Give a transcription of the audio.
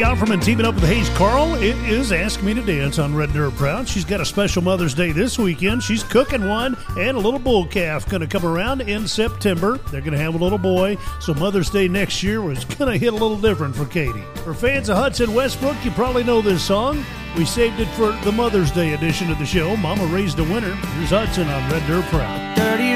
Offerman teaming up with Hayes Carl. It is Ask Me to Dance on Red Dirt Proud. She's got a special Mother's Day this weekend. She's cooking one, and a little bull calf going to come around in September. They're going to have a little boy, so Mother's Day next year was going to hit a little different for Katie. For fans of Hudson Westbrook, you probably know this song. We saved it for the Mother's Day edition of the show. Mama Raised a Winner. Here's Hudson on Red Dirt Proud. Dirty